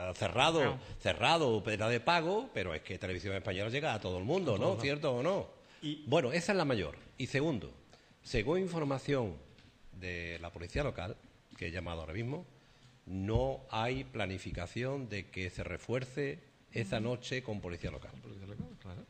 cerrado, pena de pago, pero es que Televisión Española llega a todo el mundo, ¿no? ¿Cierto o no? Bueno, esa es la mayor. Y segundo, según información de la policía local, que he llamado ahora mismo, no hay planificación de que se refuerce esa noche con policía local. Claro.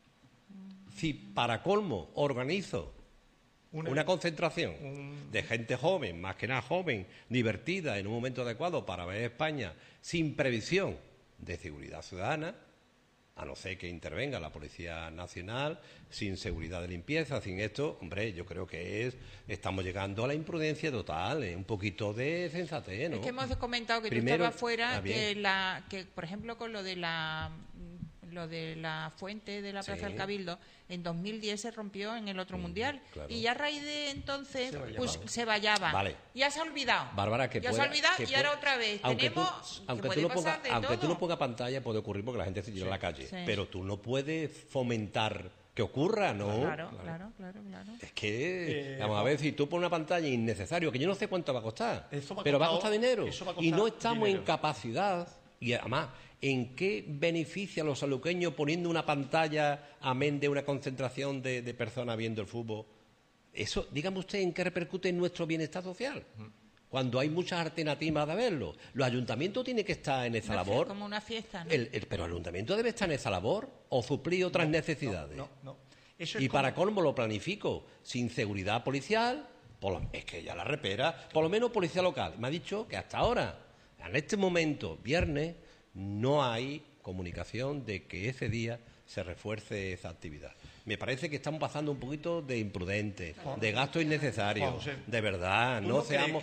Si para colmo organizo una concentración de gente joven, más que nada joven, divertida, en un momento adecuado para ver España, sin previsión de seguridad ciudadana, a no ser que intervenga la Policía Nacional, sin seguridad de limpieza, sin esto, hombre, yo creo que estamos llegando a la imprudencia total, un poquito de sensatez, ¿no? Es que hemos comentado que Primero, tú estabas fuera, que por ejemplo con lo de la fuente de la Plaza del Cabildo, en 2010 se rompió en el otro mundial, claro. Y ya a raíz de entonces se vallaba. Vale. Ya se ha olvidado. Bárbara, se ha olvidado y ahora otra vez. Aunque tú lo pongas pantalla puede ocurrir porque la gente se tira a la calle, pero tú no puedes fomentar que ocurra, ¿no? Claro. Es que, vamos a ver, si tú pones una pantalla innecesario, que yo no sé cuánto va a costar, pero va a costar dinero, y no estamos en capacidad, y además, ¿en qué beneficia a los saluqueños poniendo una pantalla amén de una concentración de personas viendo el fútbol? Eso, dígame usted, ¿en qué repercute en nuestro bienestar social? Cuando hay muchas alternativas de verlo. Los ayuntamientos tienen que estar en esa labor. Como una fiesta, ¿no? Pero el ayuntamiento debe estar en esa labor o suplir otras necesidades. No. Y para colmo lo planifico sin seguridad policial, es que ya la repera, por lo menos policía local. Me ha dicho que hasta ahora, en este momento, viernes, no hay comunicación de que ese día se refuerce esa actividad. Me parece que estamos pasando un poquito de imprudente, de gasto innecesario, de verdad. No seamos,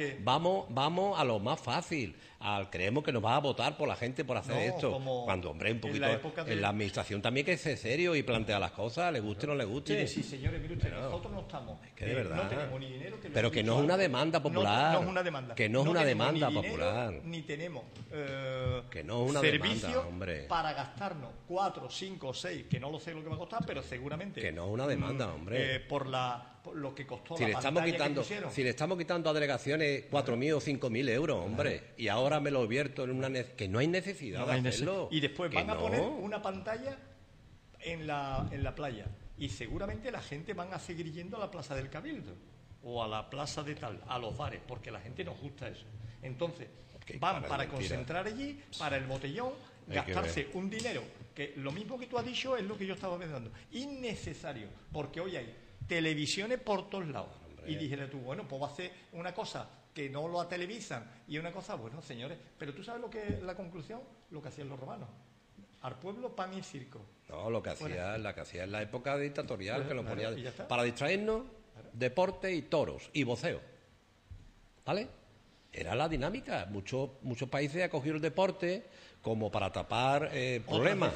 vamos a lo más fácil. Creemos que nos va a votar por la gente por hacer esto. Cuando, hombre, un poquito en la administración también que ser serio y plantea las cosas, le guste o no le guste. Sí, señores, mire usted, nosotros no estamos. Es que de verdad. No tenemos ni dinero. Pero que no es una demanda popular. No es una demanda. Que no es una demanda popular. Ni tenemos que no es una demanda, hombre. Para gastarnos 4, 5, 6, que no lo sé lo que va a costar, pero seguramente. Que no es una demanda, hombre. Por lo que costó si la pantalla que pusieron. Si le estamos quitando a delegaciones 4.000 o 5.000 euros, hombre, y ahora me lo vierto en que no hay necesidad de hacerlo. Y después van a poner una pantalla en la playa. Y seguramente la gente van a seguir yendo a la Plaza del Cabildo o a la plaza de tal, a los bares, porque a la gente nos gusta eso. Entonces, van para concentrar allí, para el botellón, gastarse un dinero que lo mismo que tú has dicho es lo que yo estaba pensando, innecesario, porque hoy hay televisiones por todos lados. Y dijera tú, bueno, pues va a hacer una cosa que no lo televisan y una cosa, bueno, señores, pero tú sabes lo que es la conclusión, lo que hacían los romanos. Al pueblo, pan y circo. No, lo que hacía en la época dictatorial, que lo ponía para distraernos, deporte y toros y voceo. ¿Vale? Era la dinámica. Muchos países acogieron el deporte como para tapar problemas.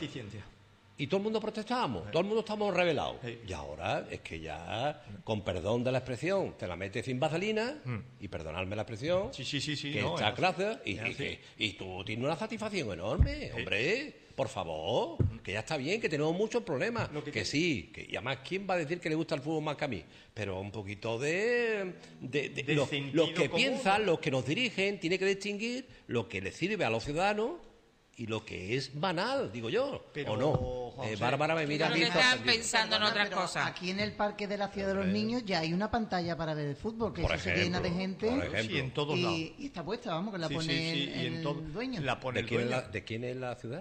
Y todo el mundo protestábamos, todo el mundo estábamos rebelados. Y ahora es que ya, con perdón de la expresión, te la metes sin vaselina, y perdonadme la expresión, que no, está clase, y tú tienes una satisfacción enorme, hombre, por favor, que ya está bien, que tenemos muchos problemas, y además, ¿quién va a decir que le gusta el fútbol más que a mí? Pero un poquito de los que piensan, los que nos dirigen, tiene que distinguir lo que le sirve a los ciudadanos y lo que es banal, digo yo, pero, ¿o no? Bárbara me mira que están pensando en otras cosas. Aquí en el Parque de la Ciudad de los Niños ya hay una pantalla para ver el fútbol, que eso se llena de gente. Sí, en todos lados. Y está puesta, vamos, que la pone el dueño. ¿De quién es la ciudad?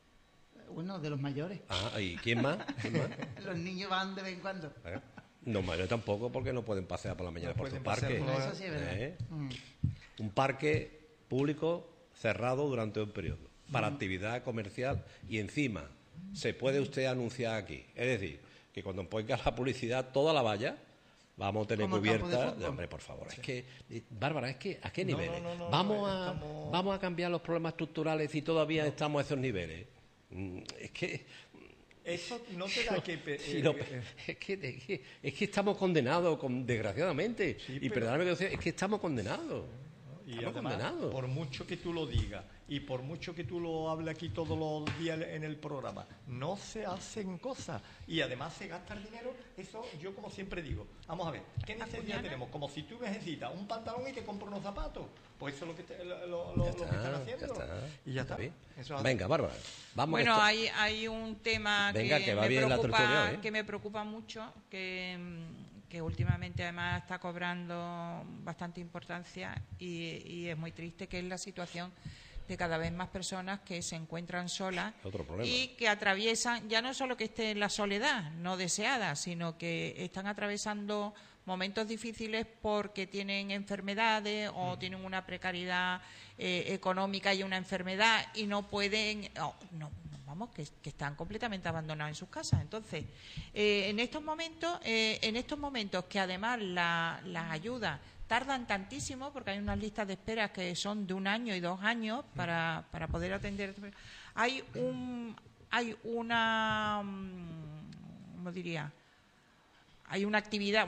Bueno, de los mayores. ¿Y quién más? Los niños van de vez en cuando. Los mayores tampoco, porque no pueden pasear por la mañana por sus parques. Eso sí es verdad. Un parque público cerrado durante un periodo para actividad comercial, y encima se puede usted anunciar aquí, es decir, que cuando ponga la publicidad toda la valla vamos a tener cubierta. Hombre, por favor, es que, Bárbara, es que ¿a qué niveles? Vamos a cambiar los problemas estructurales si todavía estamos a esos niveles. Es que eso no te da es que estamos condenados, desgraciadamente, y perdóname que es que estamos condenados. Y además, condenado. por mucho que tú lo digas y por mucho que tú lo hables aquí todos los días en el programa, no se hacen cosas y además se gasta el dinero. Eso yo como siempre digo, vamos a ver, ¿qué necesidad tenemos? Como si tú necesitas un pantalón y te compras unos zapatos, pues eso es lo que, lo que están haciendo. Y ya está. Venga, Bárbara, vamos. Bueno, hay un tema que me preocupa mucho, que últimamente además está cobrando bastante importancia y es muy triste, que es la situación de cada vez más personas que se encuentran solas y que atraviesan, ya no solo que esté en la soledad no deseada, sino que están atravesando momentos difíciles porque tienen enfermedades o tienen una precariedad económica y una enfermedad y no pueden, que están completamente abandonados en sus casas. Entonces, en estos momentos que además las ayudas tardan tantísimo, porque hay unas listas de espera que son de 1 año y 2 años para poder atender. Hay una, ¿cómo diría? Hay una actividad,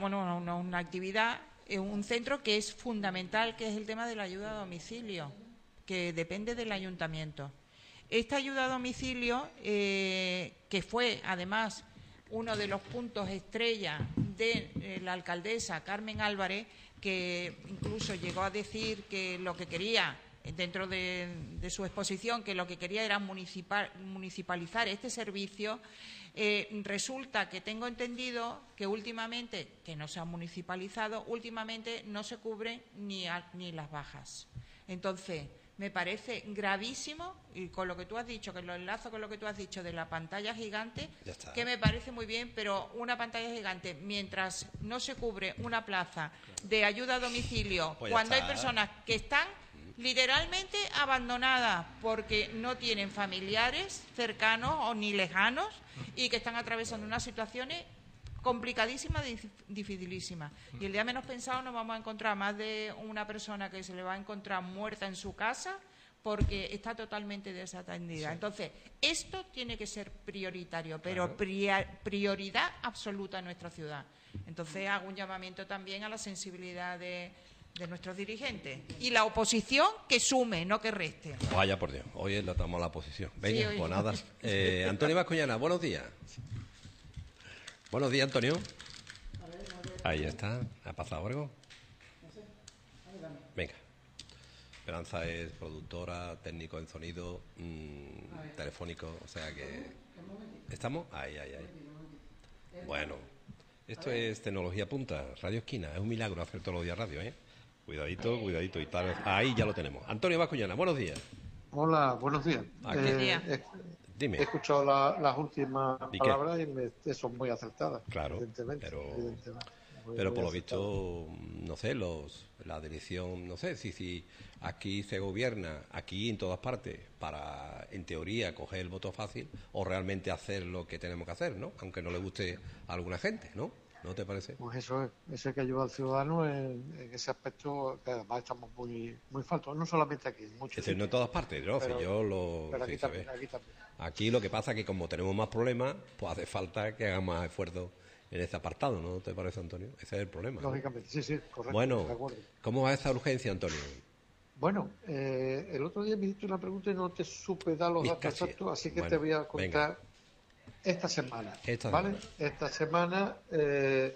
un centro que es fundamental, que es el tema de la ayuda a domicilio, que depende del ayuntamiento. Esta ayuda a domicilio, que fue además uno de los puntos estrella de la alcaldesa Carmen Álvarez, que incluso llegó a decir que lo que quería, dentro de su exposición, que lo que quería era municipalizar este servicio. Resulta que tengo entendido que últimamente, que no se ha municipalizado, últimamente no se cubren ni las bajas. Entonces, me parece gravísimo, y con lo que tú has dicho, que lo enlazo con lo que tú has dicho de la pantalla gigante, que me parece muy bien, pero una pantalla gigante, mientras no se cubre una plaza de ayuda a domicilio, pues cuando hay personas que están literalmente abandonadas porque no tienen familiares cercanos o ni lejanos y que están atravesando unas situaciones complicadísima, dificilísima. Y el día menos pensado nos vamos a encontrar más de una persona que se le va a encontrar muerta en su casa porque está totalmente desatendida. Sí. Entonces, esto tiene que ser prioritario, pero prioridad absoluta en nuestra ciudad. Entonces, hago un llamamiento también a la sensibilidad de nuestros dirigentes. Y la oposición que sume, no que reste. Vaya por Dios, hoy le damos la oposición. Venga, sí, pues nada. Antonio Bascuñana, buenos días. Buenos días, Antonio. Ahí está. ¿Ha pasado algo? Venga. Esperanza es productora, técnico en sonido, telefónico, o sea que... ¿Estamos? Ahí. Bueno, esto es Tecnología Punta, Radio Esquina. Es un milagro hacer todos los días radio, ¿eh? Cuidadito. Y tal. Ahí ya lo tenemos. Antonio Bascuñana, buenos días. Hola, buenos días. Dime. He escuchado las últimas palabras y son muy acertadas. Claro, evidentemente. Pero por lo visto, no sé, la dirección, no sé, si aquí se gobierna, aquí en todas partes, para, en teoría, coger el voto fácil o realmente hacer lo que tenemos que hacer, ¿no? Aunque no le guste a alguna gente, ¿no? ¿No te parece? Pues eso es que ayuda al ciudadano en ese aspecto, que además estamos muy faltos, no solamente aquí, muchos. No en todas partes, ¿no? Pero aquí también. Aquí lo que pasa es que como tenemos más problemas, pues hace falta que hagamos más esfuerzo en ese apartado, ¿no te parece, Antonio? Ese es el problema, ¿no? Lógicamente, sí, correcto. Bueno, ¿cómo va esa urgencia, Antonio? Bueno, el otro día me histe una pregunta y no te supe dar los datos exactos, así que te voy a contar esta semana, ¿vale? Esta semana que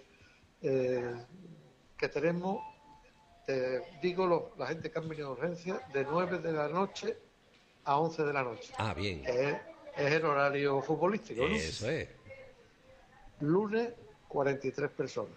tenemos, digo, la gente que ha venido de urgencia, de 9 de la noche a 11 de la noche. Ah, bien. Es el horario futbolístico, ¿no? Eso es. Lunes, 43 personas.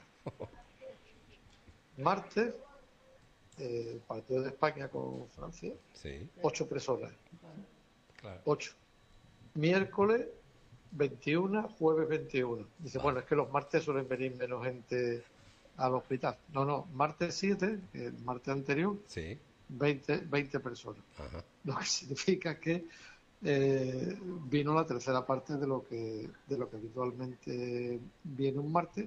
Martes, el partido de España con Francia, 8 personas. Claro. 8. Miércoles, 21, jueves 21. Dice, bueno, es que los martes suelen venir menos gente al hospital. No, martes 7, el martes anterior, 20 personas. Ajá. Lo que significa que vino la tercera parte de lo que habitualmente viene un martes,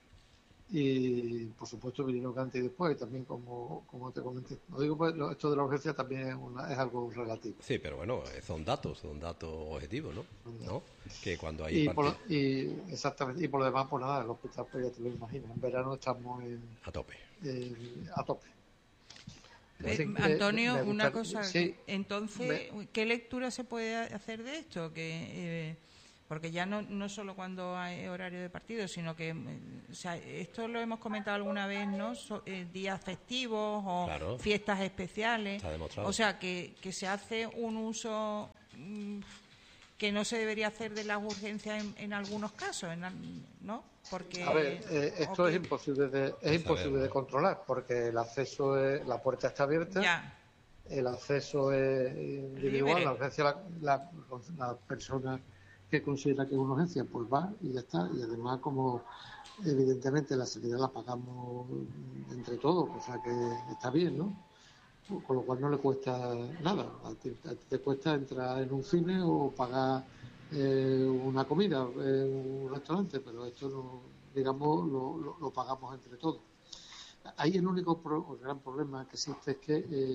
y por supuesto vinieron antes y después, y también como te comenté. Lo digo, pues, esto de la urgencia también es algo relativo. Sí, pero bueno, son datos objetivos, ¿no? Que cuando hay exactamente, y por lo demás, pues nada, el hospital, pues ya te lo imaginas, en verano estamos a tope. Antonio, una cosa. Sí, entonces, ¿qué lectura se puede hacer de esto? Porque ya no solo cuando hay horario de partido, sino que esto lo hemos comentado alguna vez, ¿no? Días festivos o fiestas especiales. Está demostrado. O sea, que se hace un uso que no se debería hacer de las urgencias en algunos casos, ¿no? Porque a ver, esto es imposible de controlar, porque el acceso la puerta está abierta. Ya. El acceso es individual, la urgencia, la persona que considera que es una urgencia, pues va y ya está. Y además, como evidentemente la sanidad la pagamos entre todos, o sea que está bien, ¿no? Con lo cual no le cuesta nada. A ti te cuesta entrar en un cine o pagar una comida en un restaurante, pero esto digamos lo pagamos entre todos. Ahí el único gran problema que existe es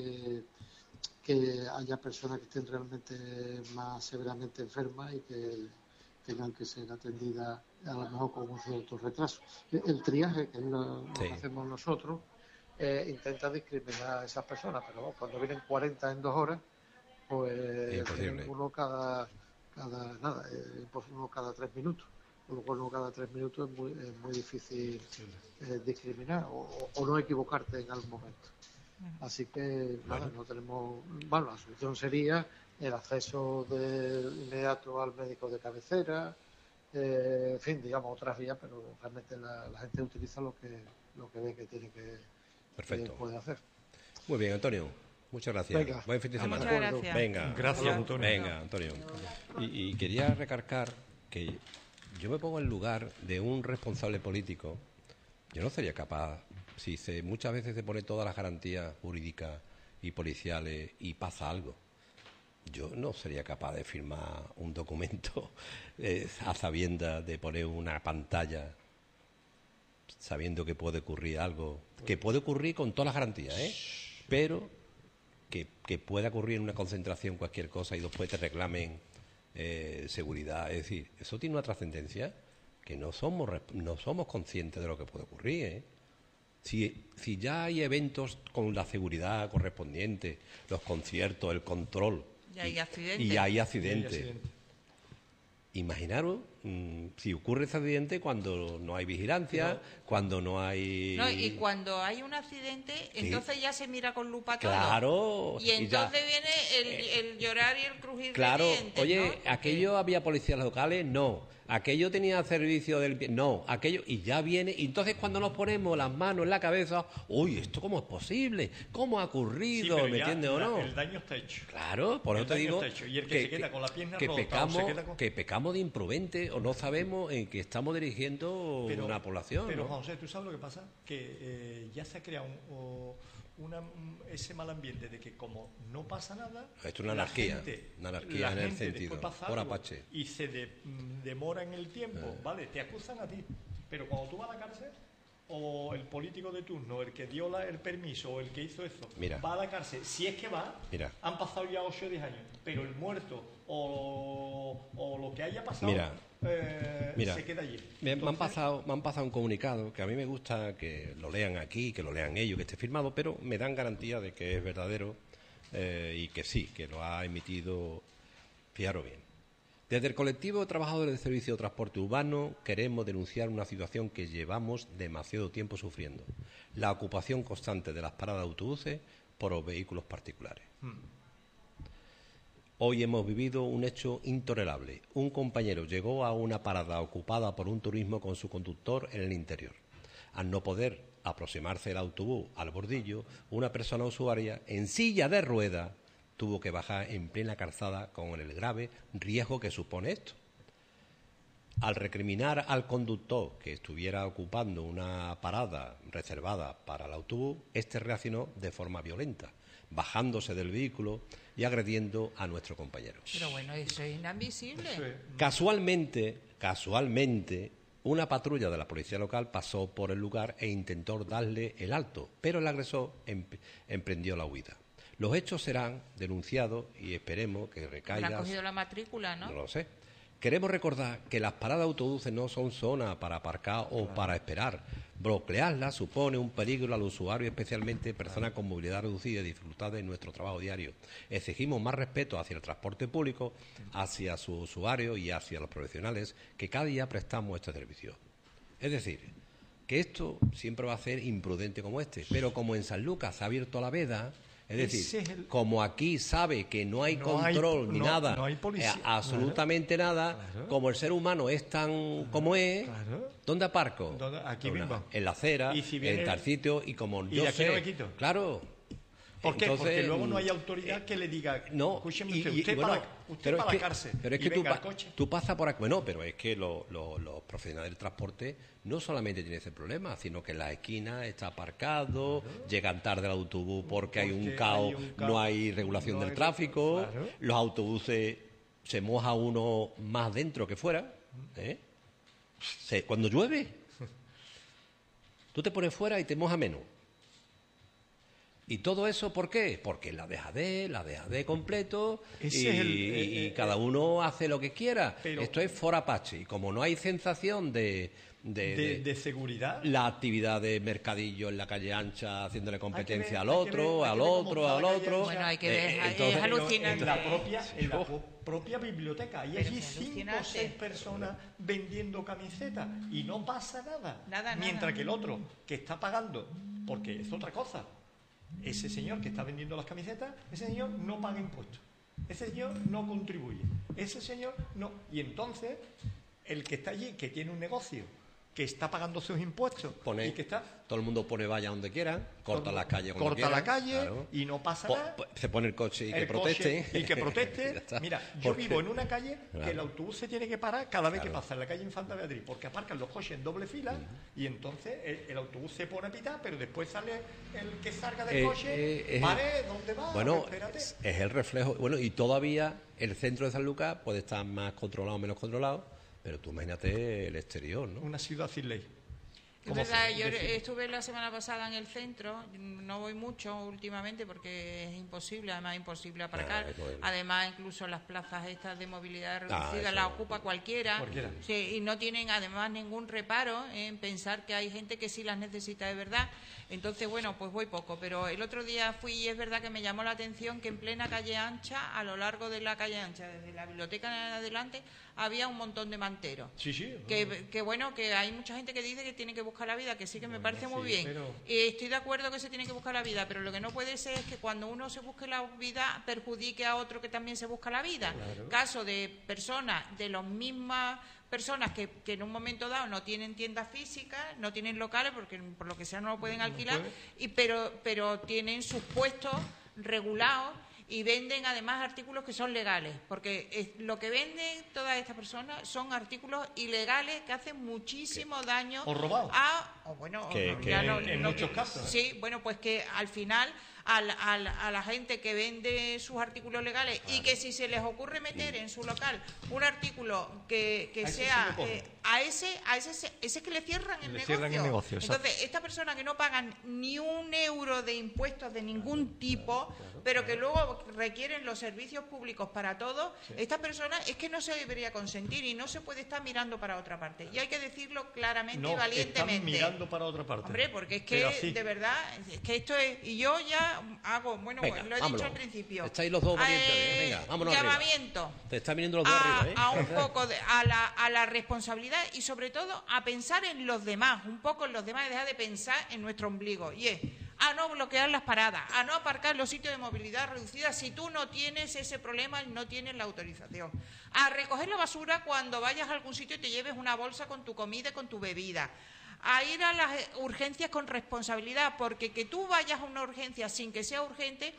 que haya personas que estén realmente más severamente enfermas y que tengan que ser atendidas a lo mejor con un cierto retraso. El triaje, que es lo que hacemos nosotros, intenta discriminar a esas personas, pero cuando vienen 40 en 2 horas, pues uno cada 3 minutos. Con lo cual uno cada 3 minutos es muy difícil discriminar o no equivocarte en algún momento. Así que no tenemos. Bueno, la solución sería el acceso inmediato al médico de cabecera, en fin, digamos otras vías, pero realmente la gente utiliza lo que ve que tiene que puede hacer. Muy bien, Antonio. Muchas gracias. Venga. Buen fin de semana. Muchas gracias. Venga. Gracias, Antonio. Venga, Antonio. Y quería recargar que yo me pongo en lugar de un responsable político. Yo no sería capaz, si muchas veces se pone todas las garantías jurídicas y policiales y pasa algo. Yo no sería capaz de firmar un documento a sabiendas de poner una pantalla sabiendo que puede ocurrir algo, que puede ocurrir con todas las garantías, pero que pueda ocurrir en una concentración cualquier cosa y después te reclamen seguridad. Es decir, eso tiene una trascendencia que no somos conscientes de lo que puede ocurrir, Si ya hay eventos con la seguridad correspondiente, los conciertos, el control, y hay accidentes. Imaginaros si ocurre ese accidente cuando no hay vigilancia, cuando no hay... No, y cuando hay un accidente, entonces ya se mira con lupa todo. Claro. Y entonces viene el llorar y el crujir de dientes, oye, ¿no? aquello había policías locales, no. Aquello tenía servicio del pie, no. Aquello, y ya viene. Y entonces cuando nos ponemos las manos en la cabeza, uy, ¿esto cómo es posible? ¿Cómo ha ocurrido? Sí, ¿Me entiendes o no? El daño está hecho. Claro, por eso te digo y el que se queda con la pierna rota, que pecamos de imprudente o no sabemos en qué estamos dirigiendo una población. Pero, ¿no? José, ¿tú sabes lo que pasa? Que ya se ha creado ese mal ambiente de que como no pasa nada, esto es una anarquía en el sentido por Apache, y se demora en el tiempo, vale, te acusan a ti, pero cuando tú vas a la cárcel, o el político de turno, el que dio el permiso o el que hizo eso, va a la cárcel, si es que va, han pasado ya 8 o 10 años, pero el muerto o lo que haya pasado se queda allí. Me han pasado un comunicado que a mí me gusta que lo lean aquí, que lo lean ellos, que esté firmado, pero me dan garantía de que es verdadero y que sí, que lo ha emitido, fijaros bien. Desde el colectivo de trabajadores del Servicio de Transporte Urbano queremos denunciar una situación que llevamos demasiado tiempo sufriendo: la ocupación constante de las paradas de autobuses por los vehículos particulares. Hoy hemos vivido un hecho intolerable. Un compañero llegó a una parada ocupada por un turismo con su conductor en el interior. Al no poder aproximarse el autobús al bordillo, una persona usuaria en silla de ruedas tuvo que bajar en plena calzada con el grave riesgo que supone esto. Al recriminar al conductor que estuviera ocupando una parada reservada para el autobús, este reaccionó de forma violenta, bajándose del vehículo y agrediendo a nuestro compañero. Pero bueno, eso es inadmisible. Casualmente, una patrulla de la policía local pasó por el lugar e intentó darle el alto, pero el agresor emprendió la huida. Los hechos serán denunciados y esperemos que recaiga... ¿Le han cogido la matrícula, no? No lo sé. Queremos recordar que las paradas de autobuses no son zonas para aparcar o para esperar. Bloquearlas supone un peligro al usuario, especialmente personas con movilidad reducida y dificultades en nuestro trabajo diario. Exigimos más respeto hacia el transporte público, hacia sus usuarios y hacia los profesionales que cada día prestamos este servicio. Es decir, que esto siempre va a ser imprudente como este, pero como en San Lucas se ha abierto la veda, es decir, como aquí sabe que no hay control ni nada, no hay policía, absolutamente nada, como el ser humano es tan como es, ¿dónde aparco? Aquí mismo. En la acera, en tal sitio, y como yo aquí sé, no me quito. Claro. ¿Por qué? Porque luego no hay autoridad que le diga, no, escúcheme usted, usted para la cárcel. Pero es que tú pasas por aquí. Bueno, pero es que los profesionales del transporte no solamente tienen ese problema, sino que en las esquinas está aparcado, llegan tarde al autobús porque hay un caos, no hay regulación del tráfico, los autobuses se moja uno más dentro que fuera. Cuando llueve, tú te pones fuera y te moja menos. ¿Y todo eso por qué? Porque la dejadez completo y cada uno hace lo que quiera. Pero esto es forapache. Y como no hay sensación de seguridad, la actividad de mercadillo en la calle ancha haciéndole competencia al otro. Bueno, hay que ver, entonces, es alucinante. En la propia biblioteca. Y allí 5 o 6 personas vendiendo camisetas y no pasa nada. Mientras que el otro que está pagando, porque es otra cosa. Ese señor que está vendiendo las camisetas, ese señor no paga impuestos, ese señor no contribuye, ese señor no. Y entonces, el que está allí, que tiene un negocio, que está pagando sus impuestos, y que está... Todo el mundo pone valla donde quiera, corta la calle cuando quiera. Corta la calle y no pasa nada. Se pone el coche y que proteste. Y que proteste. Mira, yo vivo en una calle que el autobús se tiene que parar cada vez que pasa en la calle Infanta Beatriz, porque aparcan los coches en doble fila y entonces el autobús se pone a pitar, pero después sale el que salga del coche, pare, ¿dónde va? Bueno, es el reflejo. Bueno, y todavía el centro de San Lucas puede estar más controlado o menos controlado, pero tú imagínate el exterior, ¿no? Una ciudad sin ley. Es verdad, yo estuve la semana pasada en el centro, no voy mucho últimamente porque es imposible, además imposible aparcar, además incluso las plazas estas de movilidad reducida las ocupa cualquiera. Sí, y no tienen además ningún reparo en pensar que hay gente que sí las necesita de verdad. Entonces, bueno, pues voy poco, pero el otro día fui y es verdad que me llamó la atención que en plena calle ancha, a lo largo de la calle ancha, desde la biblioteca en adelante, había un montón de manteros. Sí. Que bueno, que hay mucha gente que dice que tiene que buscar la vida, que sí, que me parece muy bien. Pero... estoy de acuerdo que se tiene que buscar la vida, pero lo que no puede ser es que cuando uno se busque la vida perjudique a otro que también se busca la vida. Caso de personas, de las mismas personas que en un momento dado no tienen tiendas físicas, no tienen locales, porque por lo que sea no lo pueden alquilar, pero tienen sus puestos regulados y venden además artículos que son legales, porque lo que venden todas estas personas son artículos ilegales que hacen muchísimo daño. O robados. En muchos casos. Sí, bueno, pues que al final a la gente que vende sus artículos legales y que si se les ocurre meter en su local un artículo que sea a ese es que le cierran el negocio. Entonces, esta persona que no pagan ni un euro de impuestos de ningún tipo, pero que luego requieren los servicios públicos para todo, esta persona es que no se debería consentir y no se puede estar mirando para otra parte. Y hay que decirlo claramente y valientemente. Están mirando para otra parte. Hombre, porque es que de verdad, es que esto es... Y yo ya hago, bueno, venga, lo he dicho al principio. Estáis los dos valientes, venga, vámonos llamamiento arriba. Te están viniendo los dos arriba, a un poco a la responsabilidad y sobre todo a pensar en los demás, un poco en los demás, y dejar de pensar en nuestro ombligo. Y es a no bloquear las paradas, a no aparcar los sitios de movilidad reducida si tú no tienes ese problema y no tienes la autorización, a recoger la basura cuando vayas a algún sitio y te lleves una bolsa con tu comida y con tu bebida, a ir a las urgencias con responsabilidad, porque que tú vayas a una urgencia sin que sea urgente,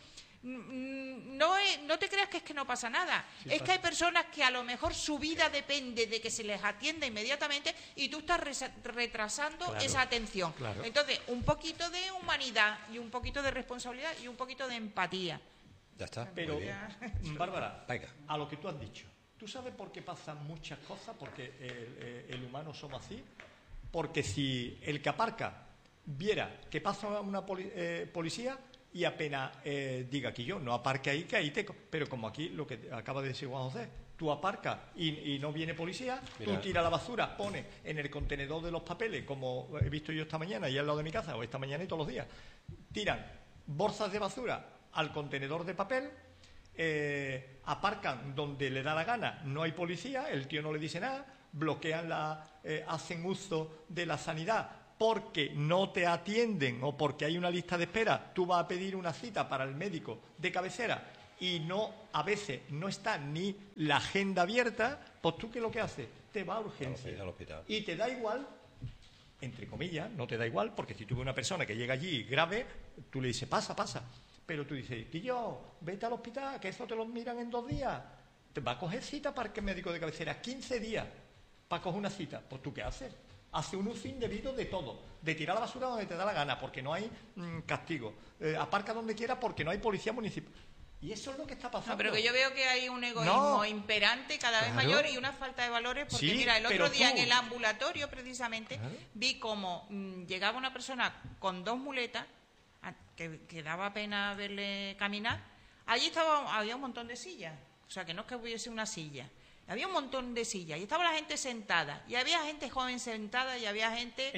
no te creas que es que no pasa nada. Es que hay personas que a lo mejor su vida depende de que se les atienda inmediatamente y tú estás retrasando esa atención. Entonces, un poquito de humanidad y un poquito de responsabilidad y un poquito de empatía. Ya está. Pero, Bárbara, a lo que tú has dicho, ¿tú sabes por qué pasan muchas cosas? Porque el humano somos así. Porque si el que aparca viera que pasa una policía, y apenas diga que yo no aparque ahí, que ahí pero como aquí lo que acaba de decir Juan José, tú aparcas y no viene policía, tú tiras la basura, pones en el contenedor de los papeles, como he visto yo esta mañana y al lado de mi casa, o esta mañana y todos los días, tiran bolsas de basura al contenedor de papel, aparcan donde le da la gana, no hay policía, el tío no le dice nada, bloquean hacen uso de la sanidad porque no te atienden o porque hay una lista de espera, tú vas a pedir una cita para el médico de cabecera y a veces no está ni la agenda abierta, pues tú ¿qué es lo que haces? Te vas a urgencia y te da igual, entre comillas, no te da igual, porque si tú ves una persona que llega allí grave, tú le dices, pasa, pero tú dices, Guillo, vete al hospital, que eso te lo miran en 2 días, te va a coger cita para que el médico de cabecera, 15 días para coger una cita, pues tú ¿qué haces? Hace un uso indebido de todo, de tirar la basura donde te da la gana, porque no hay castigo, aparca donde quiera porque no hay policía municipal. Y eso es lo que está pasando. No, pero que yo veo que hay un egoísmo imperante cada vez mayor y una falta de valores, porque sí, mira, el otro día en el ambulatorio precisamente vi como llegaba una persona con 2 muletas, que daba pena verle caminar. Allí había un montón de sillas, o sea que no es que hubiese una silla. Había un montón de sillas y estaba la gente sentada y había gente joven sentada y había gente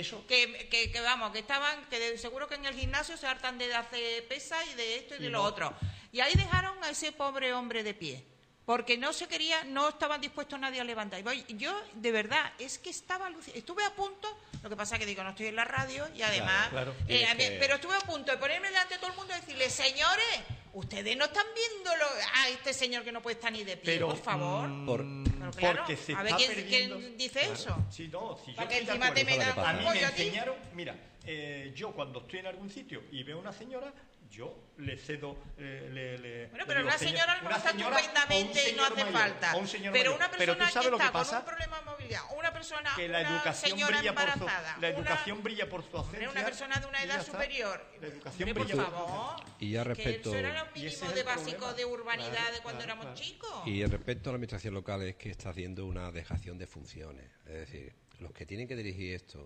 que seguro que en el gimnasio se hartan de hacer pesas y de esto y de lo otro. Y ahí dejaron a ese pobre hombre de pie porque no estaban dispuestos nadie a levantar. Y yo, de verdad, es que estuve a punto, lo que pasa es que digo, no estoy en la radio y además, pero estuve a punto de ponerme delante de todo el mundo y decirle, señores, ustedes no están viéndolo a este señor que no puede estar ni de pie, por favor. Pero claro, porque se a ver está ¿quién dice eso? Sí, no, si para yo que encima te metan a mí un me pollo a ti. enseñaron, mira, yo cuando estoy en algún sitio y veo a una señora, yo le cedo... Bueno, pero una señora no está estupendamente y no hace falta. Pero una persona que está con un problema de movilidad, una persona, que la una educación señora brilla embarazada, la educación brilla por su ausencia. Una persona de una edad superior. La educación por brilla favor. Y ya respecto... Que eso era los mínimos de básicos de urbanidad de cuando éramos chicos. Y respecto a la administración local es que está haciendo una dejación de funciones. Es decir, los que tienen que dirigir esto,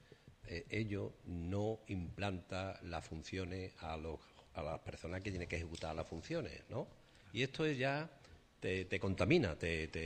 ellos no implantan las funciones a las personas que tienen que ejecutar las funciones, ¿no? Y esto es ya te contamina,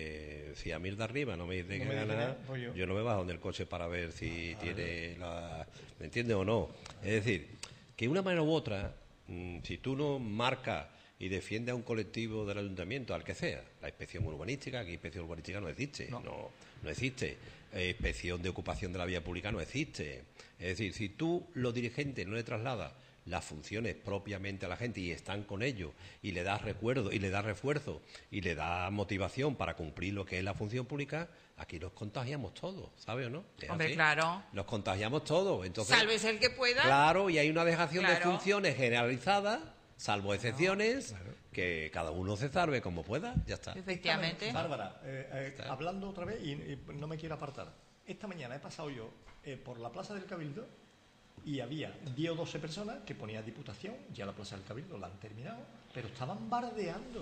si a mí de arriba no me dice nada, yo no me bajo del coche para ver si tiene ¿me entiendes o no? Es decir, que una manera u otra, si tú no marcas y defiendes a un colectivo del ayuntamiento, al que sea, la inspección urbanística, que inspección urbanística no existe, no existe, inspección de ocupación de la vía pública no existe. Es decir, si tú, los dirigentes, no le trasladas las funciones propiamente a la gente y están con ellos y le das recuerdo y le das refuerzo y le das motivación para cumplir lo que es la función pública, aquí nos contagiamos todos, ¿sabes o no? Hombre, claro. Nos contagiamos todos. Entonces, sálvese el que pueda. Claro, y hay una dejación de funciones generalizada, salvo excepciones, que cada uno se salve como pueda, ya está. Efectivamente. Bárbara, hablando otra vez y no me quiero apartar. Esta mañana he pasado yo por la Plaza del Cabildo y había 10 o 12 personas que ponía Diputación, ya la Plaza del Cabildo la han terminado, pero estaban bardeando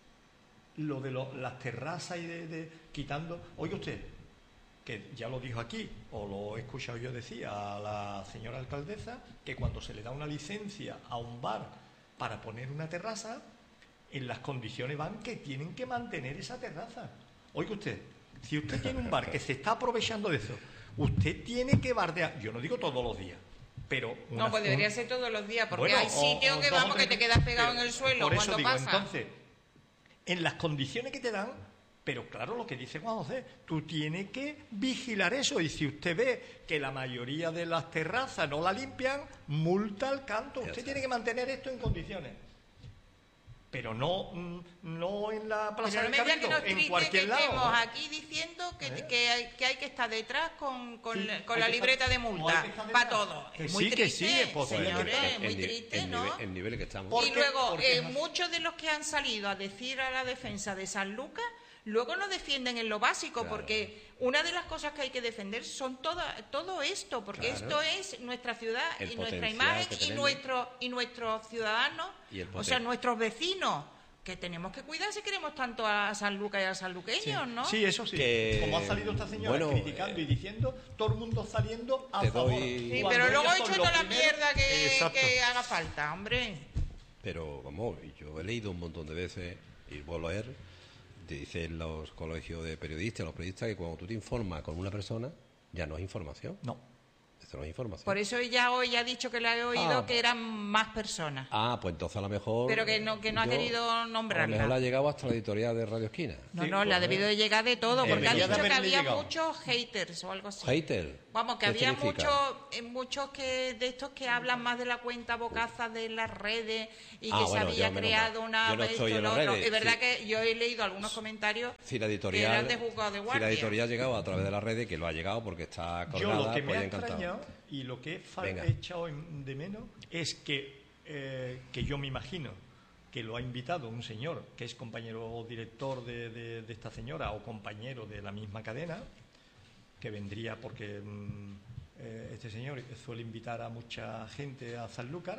lo de las terrazas y de quitando... Oiga usted, que ya lo dijo aquí, o lo he escuchado yo decir a la señora alcaldesa, que cuando se le da una licencia a un bar para poner una terraza, en las condiciones van que tienen que mantener esa terraza. Oiga usted, si usted tiene un bar que se está aprovechando de eso, usted tiene que bardear, yo no digo todos los días, pero... No, pues debería ser todos los días, porque hay sitios que te quedas pegado en el suelo por eso cuando digo, pasa. Entonces, en las condiciones que te dan, pero claro, lo que dice Juan José, tú tienes que vigilar eso, y si usted ve que la mayoría de las terrazas no la limpian, multa al canto. Usted tiene que mantener esto en condiciones. Pero no en la Plaza del Cabildo, en cualquier lado. Estemos aquí diciendo que hay que estar detrás con la libreta de multa para todo. Es muy triste, sí, es posible. Señores, es muy triste, ¿no? El nivel que estamos. Y luego, muchos de los que han salido a decir a la defensa de San Lucas, luego no defienden en lo básico, porque una de las cosas que hay que defender son todo esto, porque esto es nuestra ciudad y nuestra imagen y nuestros ciudadanos, o sea, nuestros vecinos, que tenemos que cuidar si queremos tanto a San Lucas y a sanluqueños, ¿no? Sí, eso sí. Como ha salido esta señora criticando y diciendo, todo el mundo saliendo a favor. Sí, pero luego echando la mierda que haga falta, hombre. Pero, vamos, yo he leído un montón de veces, y vuelvo a leer, dicen los colegios de periodistas, los periodistas, que cuando tú te informas con una persona, ya no es información. No. Esto no es información. Por eso ella hoy ha dicho que le ha oído que eran más personas. Pues entonces a lo mejor... Pero que no ha querido nombrarla. A lo mejor le ha llegado hasta la editorial de Radio Esquina. No, le ha debido de llegar de todo, porque ha dicho que había llegado. muchos haters o algo así. ¿Hater? Vamos, que ¿Qué había significa? muchos que de estos que hablan más de la cuenta bocaza de las redes y que se bueno, había yo menos creado mal. una... Yo no estoy en las redes, Es verdad sí. que yo he leído algunos comentarios Si la que editorial, eran de juzgado de si guardia. la editorial ha llegado a través de las redes, que lo ha llegado porque está Yo colgada, lo que me pues ha ya encantado. extrañado y lo que Venga. he echado de menos es que yo me imagino que lo ha invitado un señor que es compañero o director de esta señora o compañero de la misma cadena, que vendría porque este señor suele invitar a mucha gente a Sanlúcar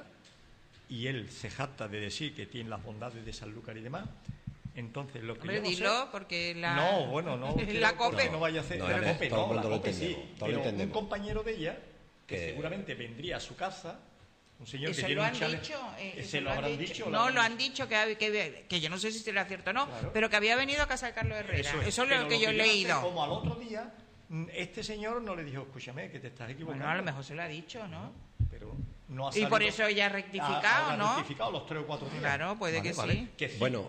y él se jacta de decir que tiene las bondades de Sanlúcar y demás. Entonces, lo que Hombre, yo no dilo, sé... porque la... No, bueno, no. la COPE. No vaya a hacer... No, la ya ves, COPE todo el no, mundo la lo COPE sí. entendemos, todos lo Pero un entendemos. compañero de ella, que Que- seguramente vendría a su casa, un señor Eso que tiene lo un han chalet... dicho. ¿Se lo habrán dicho? No, lo han dicho que yo no sé si será cierto o no, Claro. pero que había venido a casa de Carlos Herrera. Eso es Pero lo que yo he no sé, leído. Como al otro día, este señor no le dijo, escúchame, que te estás equivocando. Bueno, a lo mejor se lo ha dicho, ¿no? Pero no ha Y por salido- eso ella ha rectificado, ha ¿no? rectificado los 3 o 4 días. Claro, puede que sí. Que sí. Bueno,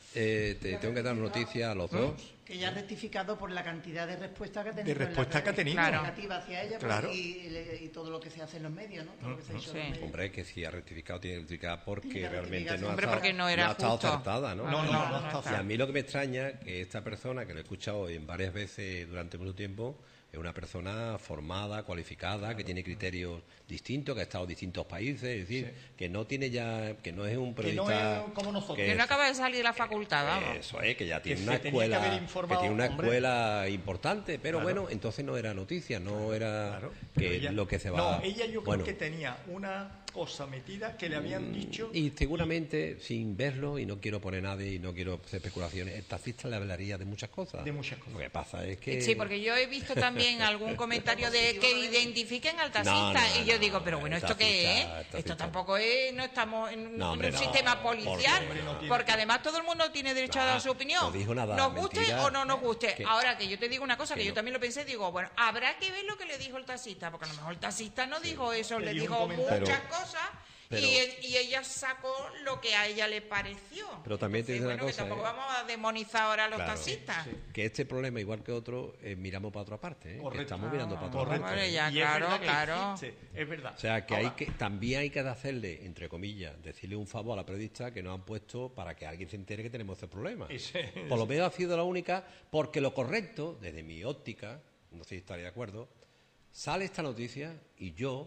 te tengo que dar noticia a los dos. Que ya ha rectificado por la cantidad de respuestas que ha tenido. De respuesta que ha tenido. Claro. Negativa hacia ella Claro. y todo lo que se hace en los medios, ¿no? Todo lo que se ha dicho en los Sí. medios. Hombre, que si ha rectificado, tiene que rectificar porque Tiene que realmente rectificar, no ha Hombre, estado, porque no era ha estado justo. acertada, ¿no? No, no está Y a mí lo que me extraña que esta persona, que lo he escuchado en varias veces durante mucho tiempo, es una persona formada, cualificada, que tiene criterios distintos, que ha estado en distintos países, es decir, que no tiene ya, que no es un Que no periodista es como nosotros. Que no acaba de salir de la facultad, vamos. Eso es, que ya tiene Que una se tenía que escuela, haber informado, que tiene una hombre. escuela importante, pero Claro. bueno, entonces no era noticia, no era Claro, pero que ella- lo que se va. No, ella yo creo Bueno, que tenía una cosa metida que le habían dicho. y seguramente sin verlo, y no quiero poner nadie y no quiero hacer especulaciones, el taxista le hablaría de muchas cosas. De muchas cosas. Lo que pasa es que Sí, porque yo he visto también algún comentario de que identifiquen al taxista No, no, y yo no, digo, no, pero bueno, el ¿esto qué es? taxista, el Esto taxista. tampoco es, no estamos en No, hombre, un no, sistema policial, porque no tiene- porque además todo el mundo tiene derecho a dar su opinión. no dijo nada, nos guste mentira. o no nos guste. Que- Ahora que yo te digo una cosa, que que yo no. también lo pensé, digo, bueno, habrá que ver lo que le dijo el taxista, porque a lo mejor el taxista no dijo eso, Le le dijo dijo un comentario. muchas Pero- cosas. pero- Y ella sacó lo que a ella le pareció. Pero también te digo una bueno, que cosa, tampoco ¿eh? vamos a demonizar ahora a los Claro. taxistas. que este problema, igual que otro, miramos para otra parte, ¿eh? Que Correcto. estamos mirando para otra Correcto. parte. Hombre, ya, Y es claro, verdad que claro. existe, es verdad. O sea, que Ahora, también hay que hacerle, entre comillas, decirle un favor a la periodista que nos han puesto para que alguien se entere que tenemos ese problema. Por lo menos ha sido la única, porque lo correcto, desde mi óptica, no sé si estaría de acuerdo, sale esta noticia y yo,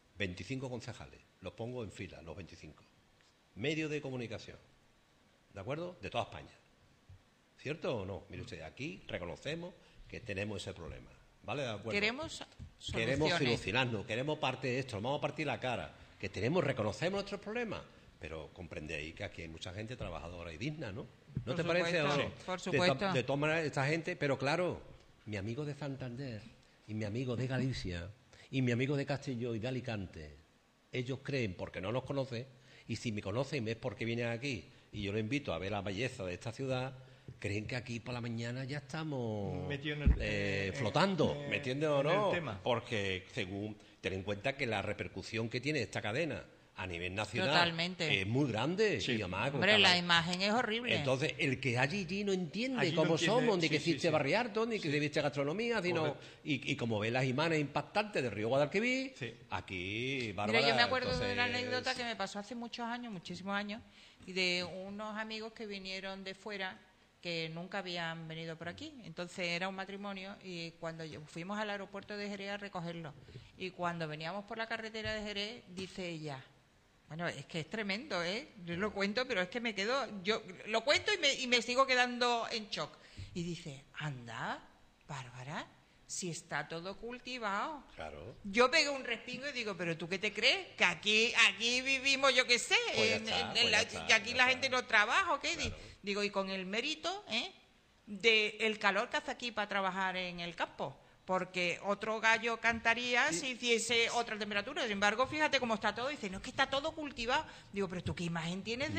25 concejales, los pongo en fila, los 25. Medios de comunicación, ¿de acuerdo? De toda España. ¿Cierto o no? Mire usted, aquí reconocemos que tenemos ese problema. ¿Vale? De acuerdo. Queremos Queremos soluciones. solucionarnos, queremos parte de esto, nos vamos a partir la cara, que reconocemos nuestros problemas, pero comprendéis que aquí hay mucha gente trabajadora y digna, ¿no? ¿No Por te parece o supuesto, no? por supuesto. De todas maneras, esta gente, pero claro, mi amigo de Santander y mi amigo de Galicia y mi amigo de Castelló y de Alicante, ellos creen, porque no nos conocen, y si me conocen es porque vienen aquí y yo lo invito a ver la belleza de esta ciudad, creen que aquí por la mañana ya estamos Metido en el- flotando, en- ¿me entiendes o en no? el tema. Porque según ten en cuenta que la repercusión que tiene esta cadena a nivel nacional Totalmente. es muy grande. Sí. Y además, con Hombre, cada- la imagen es horrible. entonces, el que allí no entiende Allí no cómo entiende, somos, ni sí, que sí, existe sí. barriarto, ni que existe gastronomía, sino Correcto. y como ve las imágenes impactantes de Río Guadalquivir, Sí. aquí, Bárbara, Mira, yo me acuerdo entonces, de una anécdota que me pasó hace muchos años, muchísimos años, y de unos amigos que vinieron de fuera que nunca habían venido por aquí. Entonces era un matrimonio y cuando fuimos al aeropuerto de Jerez a recogerlo y cuando veníamos por la carretera de Jerez, dice ella, bueno, es que es tremendo, ¿eh? Yo lo cuento, pero es que me quedo, yo lo cuento y me sigo quedando en shock. Y dice, anda, Bárbara, si está todo cultivado. Claro. Yo pego un respingo y digo, pero ¿tú qué te crees? Que aquí vivimos, yo qué sé, Pues ya está, pues ya está, que aquí ya la está. gente no trabaja, ¿o qué? Claro. Digo, y con el mérito, de el calor que hace aquí para trabajar en el campo. porque otro gallo cantaría si hiciese otra temperatura. Sin embargo, fíjate cómo está todo. Dice, no, es que está todo cultivado. Digo, pero ¿tú qué imagen tienes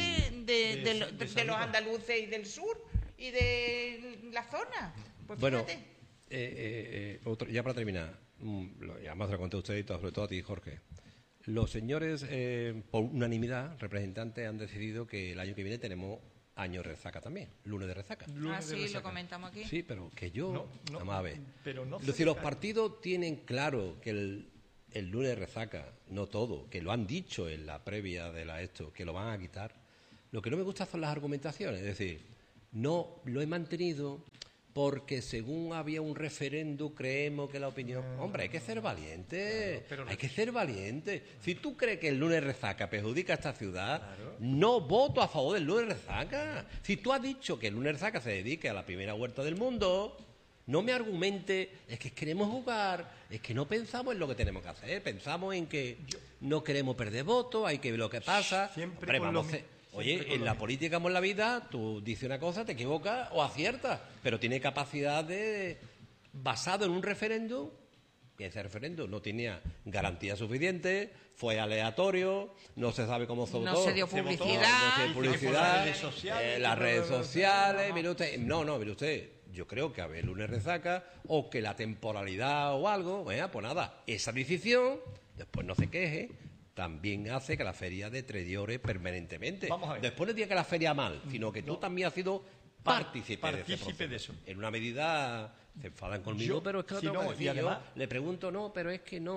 de los andaluces y del sur y de la zona? Pues fíjate. Bueno, ya para terminar, ya más lo conté a usted y sobre todo a ti, Jorge. Los señores, por unanimidad, representantes, han decidido que el año que viene tenemos año de resaca también, lunes de resaca. Sí, lo comentamos aquí. Sí, pero que vamos a ver. Pero no si los partidos tienen claro que el lunes de resaca, no todo, que lo han dicho en la previa de esto, que lo van a quitar, lo que no me gusta son las argumentaciones. Es decir, no lo he mantenido porque según había un referéndum creemos que la opinión... Hombre, hay que ser valiente, hay que ser valiente. Si tú crees que el lunes resaca perjudica a esta ciudad, no voto a favor del lunes resaca. Si tú has dicho que el lunes resaca se dedique a la primera huerta del mundo, no me argumente, es que queremos jugar, es que no pensamos en lo que tenemos que hacer, pensamos en que no queremos perder votos, hay que ver lo que pasa. Siempre Oye, en la política como en la vida, tú dices una cosa, te equivocas o aciertas, pero tiene capacidad basado en un referéndum, y ese referéndum no tenía garantía suficiente, fue aleatorio, no se sabe cómo se votó. No se dio publicidad. Las redes sociales, mire usted, mire usted, yo creo que a ver lunes resaca, o que la temporalidad o algo, pues nada, esa decisión, después no se queje, también hace que la feria deteriore permanentemente. Vamos a ver. Después no diga que la feria mal, sino que tú también has sido partícipe de eso. En una medida se enfadan conmigo, pero es que lo tengo que decir. Y además, yo le pregunto, pero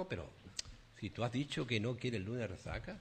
si tú has dicho que no quieres el lunes de resaca,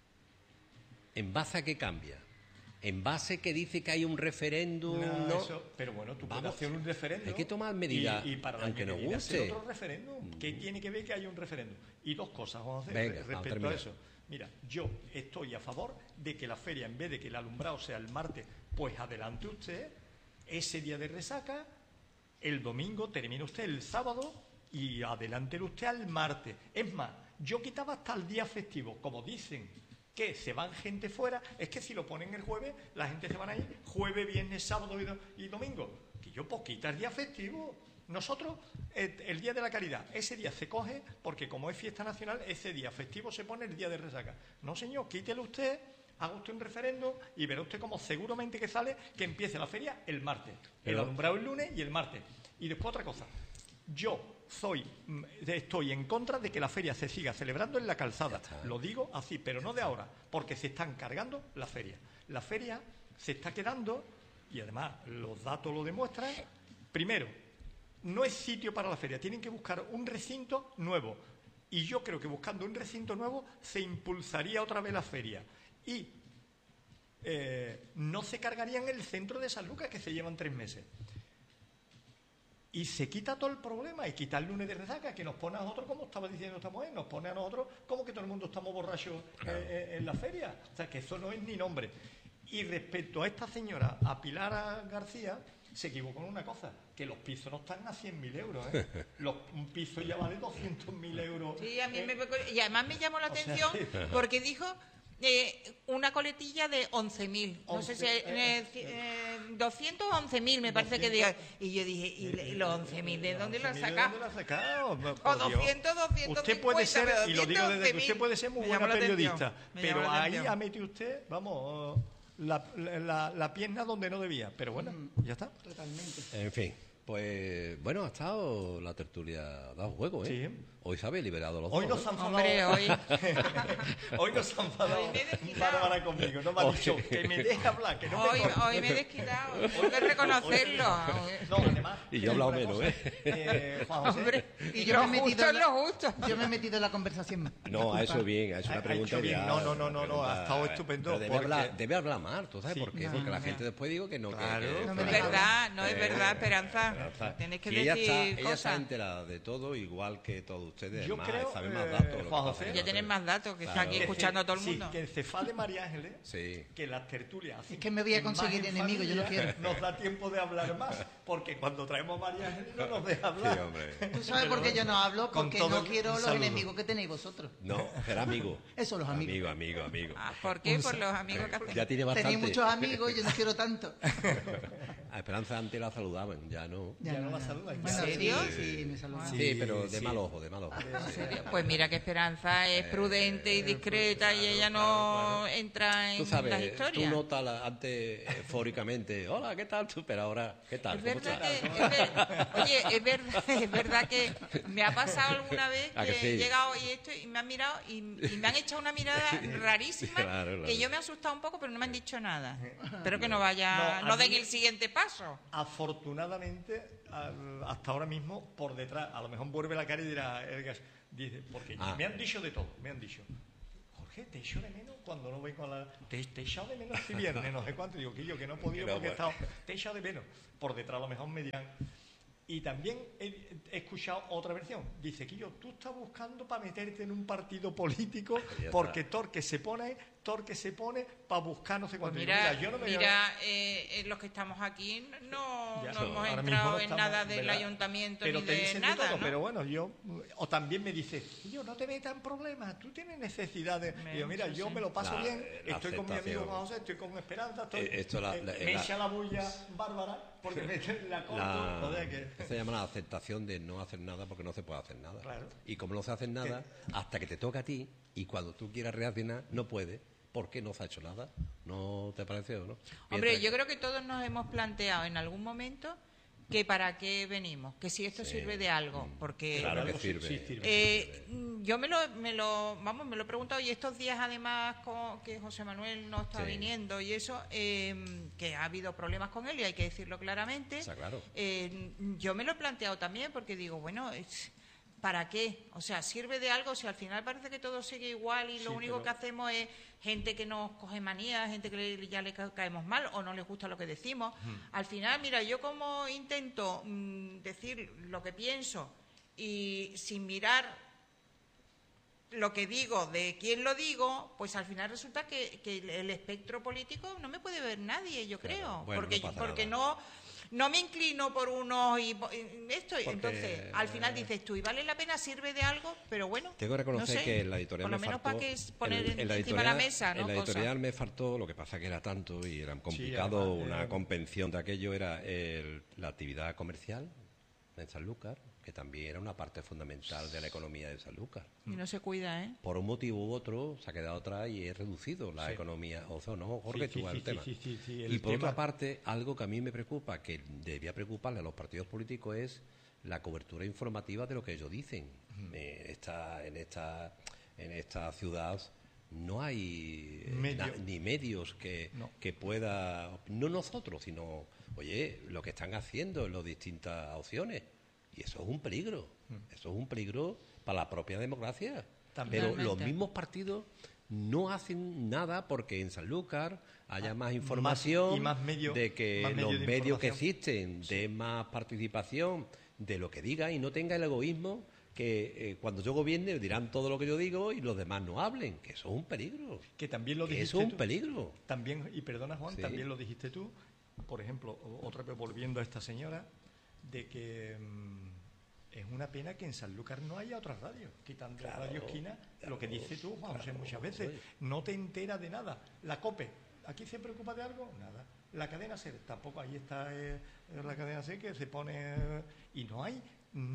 ¿en base a qué cambia? ¿En base que dice que hay un referéndum? Pero bueno, tú puedes hacer un referéndum. Hay que tomar medidas, y para aunque nos guste. Hacer otro referéndum. ¿Qué tiene que ver que haya un referéndum? Y dos cosas vamos a hacer respecto a eso. Mira, yo estoy a favor de que la feria, en vez de que el alumbrado sea el martes, pues adelante usted ese día de resaca, el domingo termine usted el sábado y adelante usted al martes. Es más, yo quitaba hasta el día festivo, como dicen que se van gente fuera, es que si lo ponen el jueves, la gente se van a ir jueves, viernes, sábado y domingo. Que yo quita el día festivo. Nosotros, el Día de la Caridad, ese día se coge, porque como es fiesta nacional, ese día festivo se pone el día de resaca. No, señor, quítelo usted, haga usted un referéndum y verá usted como seguramente que sale que empiece la feria el martes. El alumbrado el lunes y el martes. Y después otra cosa. Yo estoy en contra de que la feria se siga celebrando en la calzada. Lo digo así, pero no de ahora, porque se están cargando la feria. La feria se está quedando, y además los datos lo demuestran. Primero, no es sitio para la feria, tienen que buscar un recinto nuevo. Y yo creo que buscando un recinto nuevo se impulsaría otra vez la feria. Y no se cargarían el centro de San Lucas, que se llevan 3 meses. Y se quita todo el problema, y quita el lunes de resaca, que nos pone a nosotros, como estaba diciendo esta mujer, nos pone a nosotros como que todo el mundo estamos borrachos en la feria. O sea, que eso no es ni nombre. Y respecto a esta señora, a Pilar García, se equivocó en una cosa, que los pisos no están a 100.000 euros. Un piso ya vale 200.000 euros. Sí, a mí y además me llamó la atención porque dijo... una coletilla de 11.000, no sé si 211.000 me parece que diga. Y yo dije, ¿y los 11.000 de dónde lo ha sacado? O 200, 250. Usted puede ser, y lo digo desde que usted puede ser muy buena periodista, pero ahí ha metido usted, vamos, la pierna donde no debía. Pero bueno, ya está. Totalmente. En fin. Pues bueno, ha estado la tertulia, ha dado juego, ¿eh? Sí. Hoy se habéis liberado los dos. Hoy nos han enfadado. Hombre, hoy nos han enfadado. Bárbara conmigo, no me ha dicho que me deje hablar, que no hoy me he desquitado, tengo que reconocerlo. No, además. Y yo he hablado menos, ¿eh? Juan José, hombre, y yo me he metido en lo justo. Yo me he metido en la conversación. No, a eso bien, a eso una pregunta bien. No, ha estado estupendo. Debe hablar más, ¿tú sabes por qué? Porque la gente después digo que no. Claro, no es verdad, Esperanza. Tienes que decir ella cosas. está enterada de todo, igual que todos ustedes. Yo creo, sabe más datos. Juan José, ya tienen más datos, que está aquí escuchando a todo el mundo. Sí, que el cefá de María Ángeles, que las tertulias... Es que me voy a conseguir enemigos, yo no quiero. Nos da tiempo de hablar más, porque cuando traemos a María Ángeles no nos deja hablar. Sí, hombre. ¿Tú sabes por qué yo no hablo? Porque no quiero los enemigos que tenéis vosotros. No, será amigo. Eso, los amigos. Amigo. ¿Por qué? Por los amigos que hacen. Ya tiene bastante. Tenéis muchos amigos y yo no quiero tanto. A Esperanza antes la saludaban, ya no. Ya no la saludan. ¿En serio? Sí, me saludan. Sí, pero de mal ojo, de mal ojo. Pues mira que Esperanza es prudente y discreta y ella no entra en Tú sabes, las historias. tú notas antes eufóricamente, hola, ¿qué tal tú? Pero ahora, ¿qué tal? Es ¿Cómo verdad estás? oye, es verdad que me ha pasado alguna vez ¿A que que sí? he llegado y me han mirado y me han echado una mirada rarísima, claro. que yo me he asustado un poco, pero no me han dicho nada. Espero que no vaya, No, no a den mí- el siguiente paso. Afortunadamente, hasta ahora mismo, por detrás, a lo mejor vuelve la cara y dirá, dice, porque me han dicho de todo, me han dicho, Jorge, te echo de menos cuando no vengo a la... Te he echado de menos este viernes, no sé cuánto, digo, que yo que no he podido porque he estado... Te he echado de menos. Por detrás a lo mejor me dirán... Y también he escuchado otra versión. Dice, Quillo, tú estás buscando para meterte en un partido político porque Torque se pone para buscar no sé cuánto. Pues Digo, mira, yo no me los que estamos aquí no Ya, hemos ahora mismo entrado no en estamos, nada del ¿verdad? ayuntamiento Pero ni te de dicen nada, todo, ¿no? pero bueno, o también me dice, yo no te metas en problemas, tú tienes necesidades. Y yo, mira, yo me lo paso bien, estoy con mi amigo Juan José, estoy con Esperanza, me echa la bulla Bárbara, porque me la corto, o sea que... Se llama la aceptación de no hacer nada porque no se puede hacer nada. Claro. Y como no se hace nada, hasta que te toca a ti, y cuando tú quieras reaccionar, no puedes, porque no se ha hecho nada. ¿No te parece o no? Hombre, yo creo que todos nos hemos planteado en algún momento que para qué venimos, que si esto sirve de algo, porque Claro que Sí, sirve. sí, sirve. yo me lo he preguntado, y estos días además que José Manuel no está viniendo y eso, que ha habido problemas con él y hay que decirlo claramente. Está claro. Yo me lo he planteado también porque digo, bueno, ¿para qué? O sea, ¿sirve de algo si al final parece que todo sigue igual y lo único que hacemos es gente que nos coge manía, gente que ya le caemos mal o no les gusta lo que decimos? Al final, mira, yo como intento decir lo que pienso y sin mirar lo que digo de quién lo digo, pues al final resulta que el espectro político no me puede ver nadie, yo creo, Bueno, porque no me inclino por unos y esto. Porque, entonces, al final dices tú, y vale la pena, sirve de algo, pero bueno. Tengo que reconocer no sé, que en la editorial por lo me menos faltó... para que poner en la encima de la mesa, ¿no? En la Cosas. editorial me faltó, lo que pasa que era tanto y era complicado, además, una convención de aquello era la actividad comercial en Sanlúcar, que también era una parte fundamental de la economía de Sanlúcar. Y no se cuida, ¿eh? Por un motivo u otro se ha quedado atrás y he reducido la economía. O sea, no, Jorge, tú al tema. Y por otra parte, algo que a mí me preocupa, que debía preocuparle a los partidos políticos, es la cobertura informativa de lo que ellos dicen. En esta ciudad no hay ni medios que pueda, no nosotros, sino, oye, lo que están haciendo en las distintas opciones. Y eso es un peligro. Eso es un peligro para la propia democracia. Pero los mismos partidos no hacen nada porque en Sanlúcar haya más información, de que los medios que existen den más participación de lo que digan y no tenga el egoísmo que cuando yo gobierne dirán todo lo que yo digo y los demás no hablen, que eso es un peligro. Que también lo dijiste eso es un peligro. También, y perdona Juan, también lo dijiste tú, por ejemplo, otra vez volviendo a esta señora, de que es una pena que en Sanlúcar no haya otras radios, quitando Radio Esquina, lo que dices tú, Juan José, muchas veces, no te enteras de nada. La COPE, ¿aquí se preocupa de algo? Nada. La cadena SER, tampoco, ahí está la cadena SER que se pone... y no hay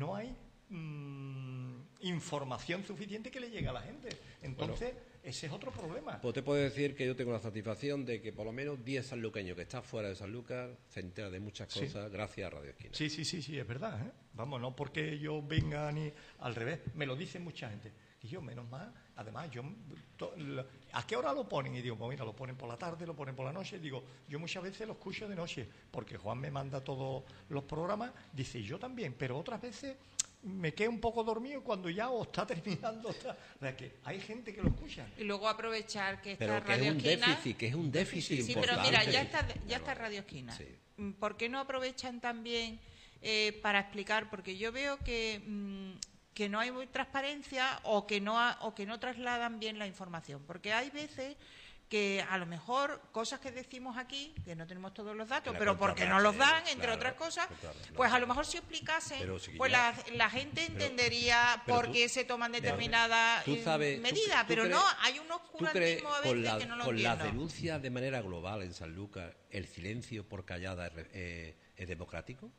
información suficiente que le llegue a la gente. Entonces, ese es otro problema. Pues te puedo decir que yo tengo la satisfacción de que por lo menos 10 sanluqueños que están fuera de Sanlúcar se enteran de muchas cosas gracias a Radio Esquina. Sí, es verdad, ¿eh? Vamos, no porque yo venga ni al revés, me lo dice mucha gente. Y yo, menos mal, además, ¿a qué hora lo ponen? Y digo, pues mira, lo ponen por la tarde, lo ponen por la noche. Digo, yo muchas veces lo escucho de noche, porque Juan me manda todos los programas, dice, yo también, pero otras veces me quedo un poco dormido cuando ya está terminando. O sea, que hay gente que lo escucha. Y luego aprovechar que está pero que Radio Esquina. Que es un déficit sí, importante. pero mira, ya está Radio Esquina. Sí. ¿Por qué no aprovechan también para explicar? Porque yo veo que no hay transparencia o que no trasladan bien la información. Porque hay veces que a lo mejor cosas que decimos aquí, que no tenemos todos los datos, pero porque no los dan, entre otras cosas, pues a lo mejor si explicasen, pues la gente entendería por qué se toman determinadas medidas, pero no, hay un oscurantismo a veces que no lo entiendo. Con las denuncias de manera global en Sanlúcar, ¿el silencio por callada es democrático?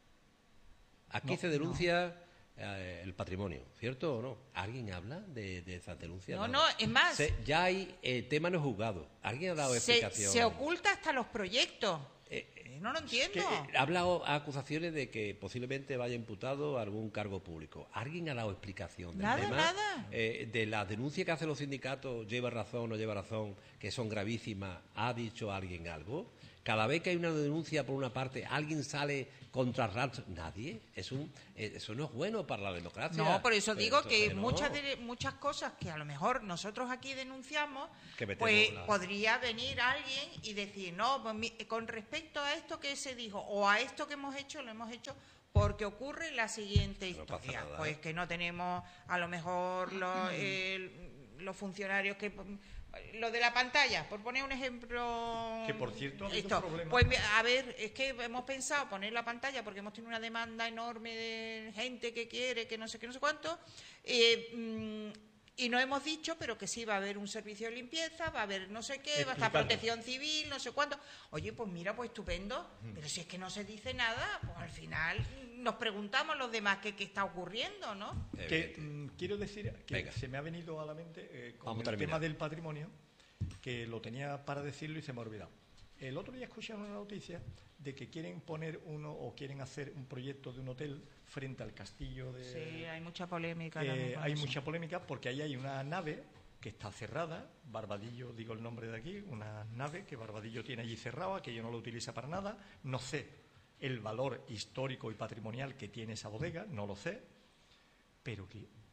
Aquí se denuncia el patrimonio, ¿cierto o no? ¿Alguien habla de esas denuncias? No, es más. Ya hay tema no juzgado. ¿Alguien ha dado explicación? Se oculta hasta los proyectos. No lo entiendo. Ha hablado acusaciones de que posiblemente vaya imputado a algún cargo público. ¿Alguien ha dado explicación del tema? Nada. De las denuncias que hacen los sindicatos, lleva razón o no lleva razón, que son gravísimas, ¿ha dicho alguien algo? Cada vez que hay una denuncia por una parte, ¿alguien sale contra Raps? Nadie. Eso no es bueno para la democracia. No, por eso digo que muchas cosas que a lo mejor nosotros aquí denunciamos, pues podría venir alguien y decir, no, pues, con respecto a esto que se dijo o a esto que hemos hecho, lo hemos hecho porque ocurre la siguiente historia. Pues que no tenemos a lo mejor los funcionarios que... Lo de la pantalla, por poner un ejemplo... Que, por cierto, pues, a ver, es que hemos pensado poner la pantalla porque hemos tenido una demanda enorme de gente que quiere, que no sé cuánto, y no hemos dicho, pero que sí va a haber un servicio de limpieza, va a haber no sé qué, va a estar protección civil, no sé cuánto. Oye, pues mira, pues estupendo, pero si es que no se dice nada, pues al final nos preguntamos los demás qué está ocurriendo, ¿no? Quiero decir que se me ha venido a la mente con el tema del patrimonio, que lo tenía para decirlo y se me ha olvidado. El otro día escuché una noticia de que quieren poner quieren hacer un proyecto de un hotel frente al castillo de... Sí, hay mucha polémica. Hay mucha polémica porque ahí hay una nave que está cerrada, Barbadillo, digo el nombre de aquí, una nave que Barbadillo tiene allí cerrada, que yo no lo utiliza para nada, no sé el valor histórico y patrimonial que tiene esa bodega, no lo sé, pero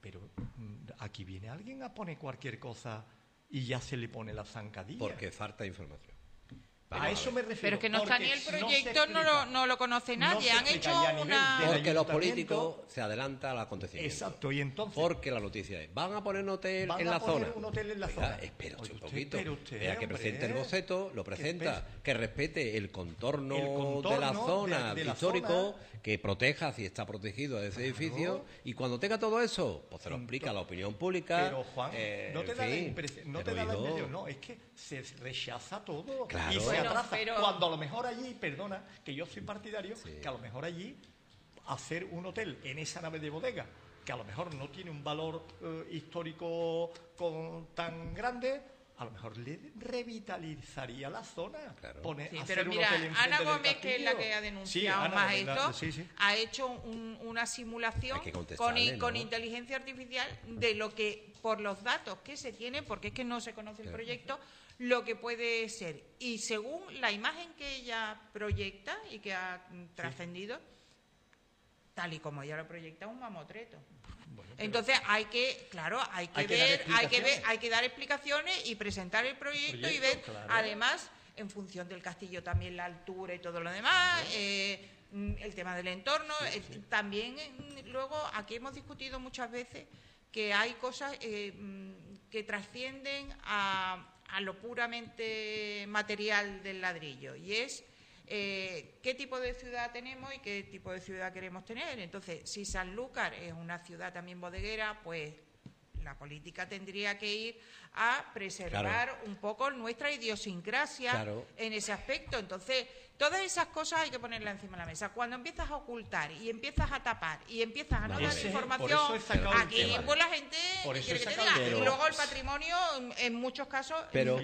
aquí viene alguien a poner cualquier cosa y ya se le pone la zancadilla. Porque falta información. A eso me refiero. Pero es que no está ni el proyecto, no lo conoce nadie. Han hecho Porque los políticos se adelantan al acontecimiento. Exacto, y entonces... Porque la noticia es, van a poner un hotel en la zona. Un hotel en la zona. Espera un poquito. Vea que presente el boceto, lo presenta, que respete el contorno de la zona histórico, que proteja, si está protegido, ese edificio, y cuando tenga todo eso, pues se lo explica a la opinión pública. Pero, Juan, no te da la impresión, no, es que se rechaza todo. Claro. Y se atraza. Cuando a lo mejor allí, perdona, que yo soy partidario, que a lo mejor allí hacer un hotel en esa nave de bodega, que a lo mejor no tiene un valor histórico tan grande, a lo mejor le revitalizaría la zona. Claro. Pero mira, Ana Gómez, que es la que ha denunciado más esto, ha hecho una simulación con inteligencia artificial de lo que, por los datos que se tienen, porque es que no se conoce el proyecto, lo que puede ser. Y según la imagen que ella proyecta y que ha trascendido, tal y como ella lo proyecta, un mamotreto. Entonces hay que dar explicaciones y presentar el proyecto y ver, además, en función del castillo también la altura y todo lo demás, el tema del entorno. También luego aquí hemos discutido muchas veces que hay cosas que trascienden a lo puramente material del ladrillo, y es qué tipo de ciudad tenemos y qué tipo de ciudad queremos tener. Entonces, si Sanlúcar es una ciudad también bodeguera, pues la política tendría que ir a preservar un poco nuestra idiosincrasia en ese aspecto. Entonces, todas esas cosas hay que ponerlas encima de la mesa. Cuando empiezas a ocultar y empiezas a tapar y empiezas a no dar información, aquí pues la gente quiere que te diga. Y luego el patrimonio, en muchos casos,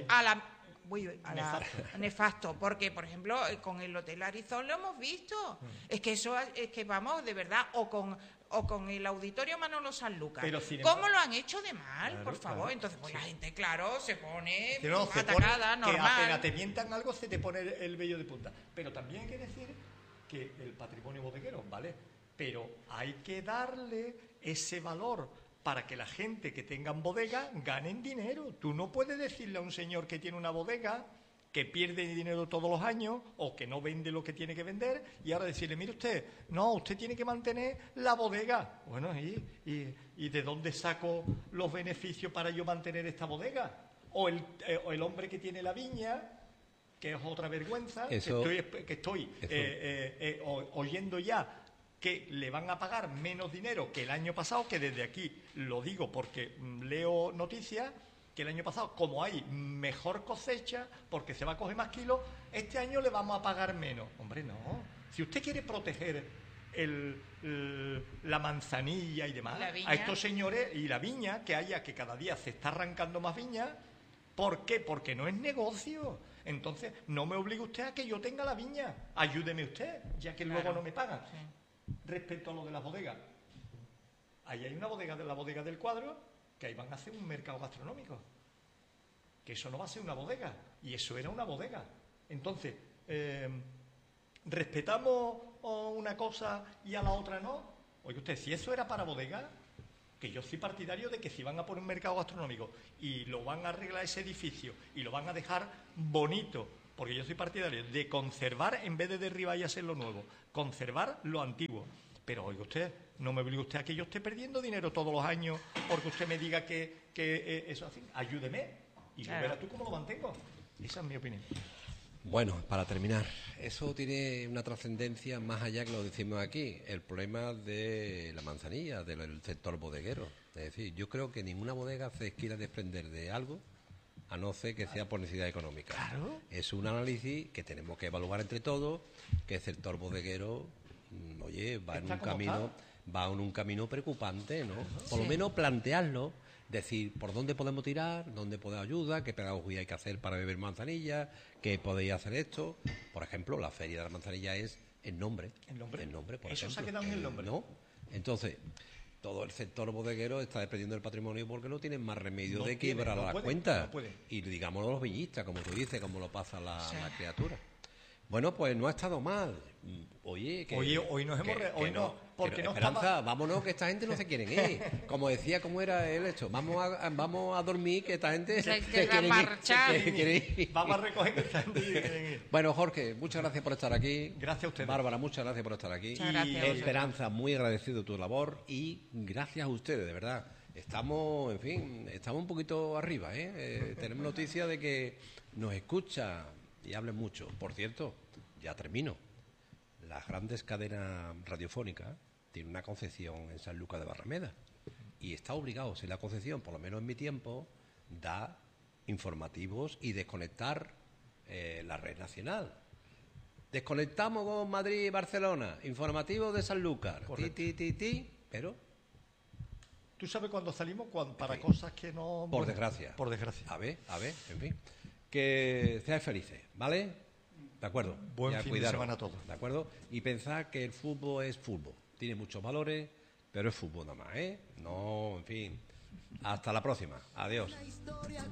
nefasto, porque por ejemplo con el Hotel Arizón lo hemos visto, es que vamos, de verdad, o con el Auditorio Manolo Sanlúcar, ¿cómo lo han hecho de mal? Por favor. Entonces pues la gente, se pone atacada, normal. Que apenas te mientan algo se te pone el vello de punta. Pero también hay que decir que el patrimonio bodeguero, ¿vale? Pero hay que darle ese valor para que la gente que tengan bodega ganen dinero. Tú no puedes decirle a un señor que tiene una bodega que pierde dinero todos los años o que no vende lo que tiene que vender y ahora decirle, mire usted, no, usted tiene que mantener la bodega. Bueno, ¿y de dónde saco los beneficios para yo mantener esta bodega? o el hombre que tiene la viña, que es otra vergüenza, que estoy oyendo ya que le van a pagar menos dinero que el año pasado, que desde aquí lo digo porque leo noticias, que el año pasado, como hay mejor cosecha, porque se va a coger más kilos, este año le vamos a pagar menos. Hombre, no. Si usted quiere proteger la manzanilla y demás, a estos señores, y la viña, que cada día se está arrancando más viña, ¿por qué? Porque no es negocio. Entonces, no me obligue usted a que yo tenga la viña. Ayúdeme usted, ya que luego no me pagan. Sí. Respecto a lo de las bodegas, ahí hay una bodega, la bodega del Cuadro, que ahí van a hacer un mercado gastronómico, que eso no va a ser una bodega, y eso era una bodega. Entonces, ¿respetamos una cosa y a la otra no? Oye usted, si eso era para bodega, que yo soy partidario de que si van a poner un mercado gastronómico y lo van a arreglar ese edificio y lo van a dejar bonito, porque yo soy partidario de conservar en vez de derribar y hacer lo nuevo, conservar lo antiguo. Pero oiga usted, no me obligue usted a que yo esté perdiendo dinero todos los años porque usted me diga que eso así. Ayúdeme y yo verás tú cómo lo mantengo. Esa es mi opinión. Bueno, para terminar, eso tiene una trascendencia más allá que lo decimos aquí, el problema de la manzanilla, del sector bodeguero. Es decir, yo creo que ninguna bodega se quiera desprender de algo a no ser que sea por necesidad económica. Claro. Es un análisis que tenemos que evaluar entre todos, que el sector bodeguero, va en un camino preocupante, ¿no? Por lo menos plantearlo, decir por dónde podemos tirar, dónde podemos ayudar, qué pedagogía hay que hacer para beber manzanilla, qué podéis hacer esto. Por ejemplo, la feria de la manzanilla es el nombre. ¿El nombre? Por eso ejemplo. Se ha quedado en el nombre. ¿No? Entonces, todo el sector bodeguero está dependiendo del patrimonio porque no tienen más remedio de quebrar la cuenta. Y digamos los viñistas, como tú dices, como lo pasa la criatura. Bueno, pues no ha estado mal. Oye, hoy nos hemos... Hoy no, porque no Esperanza, estaba... vámonos, que esta gente no se quieren ir. Como decía, ¿cómo era el hecho? Vamos a dormir, que esta gente se quiere marchar. Ir. Vamos a recoger que esta gente quiere ir. Bueno, Jorge, muchas gracias por estar aquí. Gracias a ustedes. Bárbara, muchas gracias por estar aquí. Y Esperanza, muy agradecido de tu labor y gracias a ustedes, de verdad. Estamos un poquito arriba, ¿eh? Tenemos noticia de que nos escucha y hablen mucho. Por cierto, ya termino. Las grandes cadenas radiofónicas tienen una concesión en Sanlúcar de Barrameda y está obligado, si la concesión, por lo menos en mi tiempo, da informativos y desconectar la red nacional. Desconectamos con Madrid y Barcelona, informativos de Sanlúcar, pero... ¿Tú sabes cuándo salimos? Para cosas que no... Por desgracia. Por desgracia. A ver, en fin. Que seáis felices, ¿vale? De acuerdo. Buen fin de semana a todos. ¿De acuerdo? Y pensad que el fútbol es fútbol. Tiene muchos valores, pero es fútbol nada más, ¿eh? No, en fin. Hasta la próxima. Adiós.